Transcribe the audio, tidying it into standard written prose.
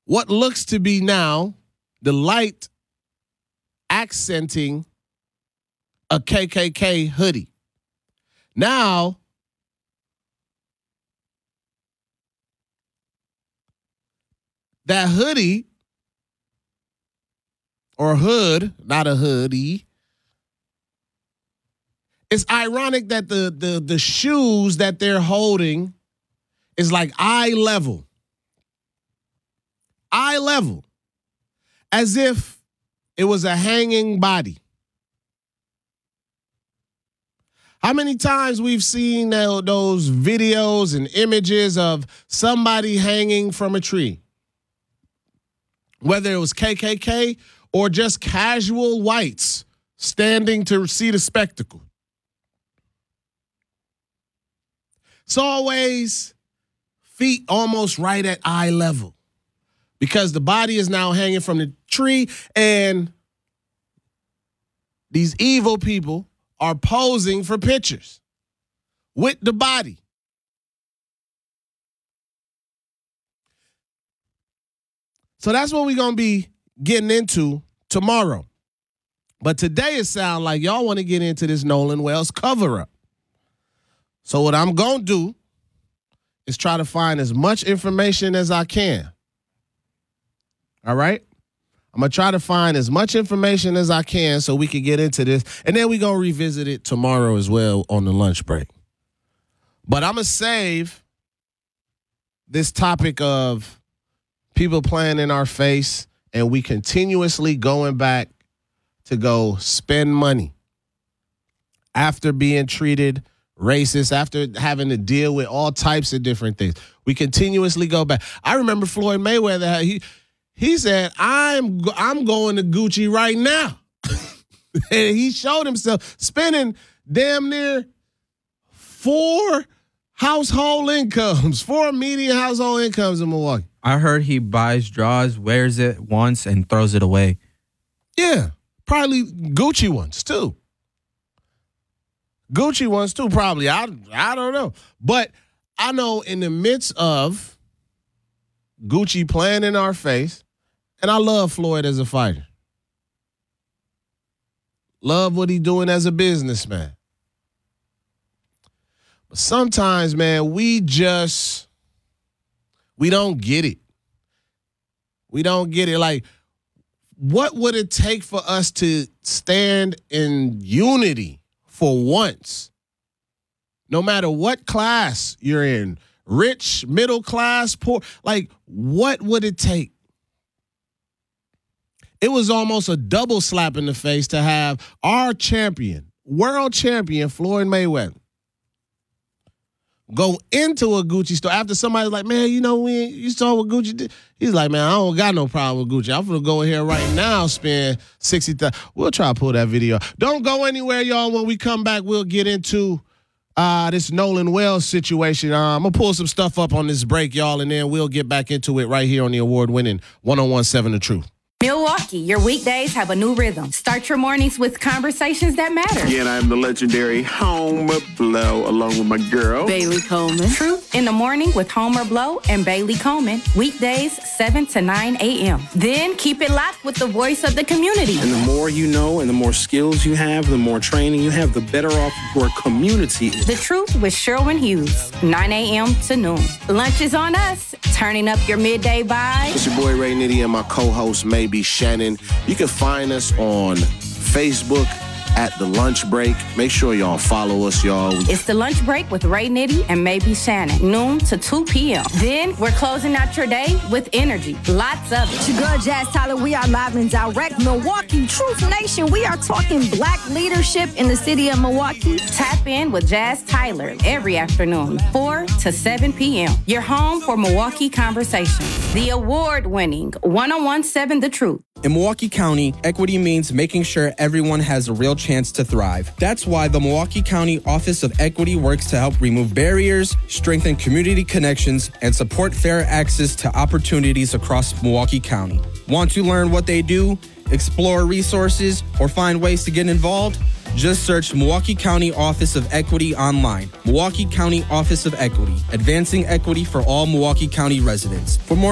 what looks to be now the light accenting a KKK hoodie. Now, that hoodie or hood, not a hoodie, it's ironic that the shoes that they're holding is like eye level. Eye level. As if it was a hanging body. How many times we've seen those videos and images of somebody hanging from a tree? Whether it was KKK or just casual whites standing to see the spectacle. It's always feet almost right at eye level because the body is now hanging from the tree and these evil people are posing for pictures with the body. So that's what we're going to be getting into tomorrow. But today it sounds like y'all want to get into this Nolan Wells cover-up. So what I'm going to do is try to find as much information as I can. All right? I'm going to try to find as much information as I can so we can get into this. And then we're going to revisit it tomorrow as well on the lunch break. But I'm going to save this topic of people playing in our face and we continuously going back to go spend money after being treated racist, after having to deal with all types of different things. We continuously go back. I remember Floyd Mayweather, he said, I'm going to Gucci right now. And he showed himself spending damn near 4 median household incomes in Milwaukee. I heard he buys drawers, wears it once, and throws it away. Yeah, probably Gucci ones too. Gucci ones too, probably. I don't know. But I know in the midst of Gucci playing in our face, and I love Floyd as a fighter. Love what he's doing as a businessman. But sometimes, man, we don't get it. We don't get it. Like, what would it take for us to stand in unity for once? No matter what class you're in, rich, middle class, poor, like, what would it take? It was almost a double slap in the face to have our champion, world champion, Floyd Mayweather, go into a Gucci store after somebody's like, man, you saw what Gucci did. He's like, man, I don't got no problem with Gucci. I'm going to go in here right now, spend $60,000. We'll try to pull that video. Don't go anywhere, y'all. When we come back, we'll get into this Nolan Wells situation. I'm going to pull some stuff up on this break, y'all, and then we'll get back into it right here on the award-winning 101.7 The Truth. Milwaukee, your weekdays have a new rhythm. Start your mornings with conversations that matter. Again, I'm the legendary Homer Blow, along with my girl, Bailey Coleman. Truth in the morning with Homer Blow and Bailey Coleman. Weekdays, 7 to 9 a.m. Then keep it locked with the voice of the community. And the more you know and the more skills you have, the more training you have, the better off your community is. The Truth with Sherwin Hughes, 9 a.m. to noon. Lunch is on us. Turning up your midday vibe. It's your boy Ray Nitty and my co-host Maybe Shannon. You can find us on Facebook at The Lunch Break. Make sure y'all follow us, y'all. It's The Lunch Break with Ray Nitty and Maybe Shannon, noon to 2 p.m. Then we're closing out your day with energy. Lots of it. It's your girl, Jazz Tyler. We are live and direct. Milwaukee Truth Nation. We are talking black leadership in the city of Milwaukee. Tap in with Jazz Tyler every afternoon, 4 to 7 p.m. Your home for Milwaukee Conversations. The award-winning 101.7 The Truth. In Milwaukee County, equity means making sure everyone has a real chance to thrive. That's why the Milwaukee County Office of Equity works to help remove barriers, strengthen community connections, and support fair access to opportunities across Milwaukee County. Want to learn what they do, explore resources, or find ways to get involved? Just search Milwaukee County Office of Equity online. Milwaukee County Office of Equity, advancing equity for all Milwaukee County residents. For more